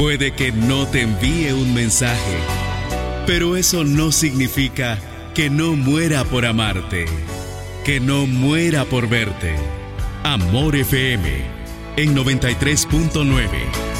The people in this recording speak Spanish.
Puede que no te envíe un mensaje, pero eso no significa que no muera por amarte, que no muera por verte. Amor FM en 93.9.